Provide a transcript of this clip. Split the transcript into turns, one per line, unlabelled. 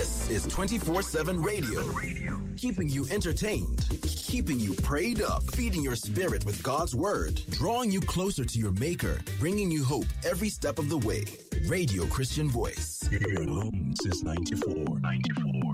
This is 24/7 radio, keeping you entertained, keeping you prayed up, feeding your spirit with God's word, drawing you closer to your maker, bringing you hope every step of the way. Radio Christian Voice.
Here at home since 94.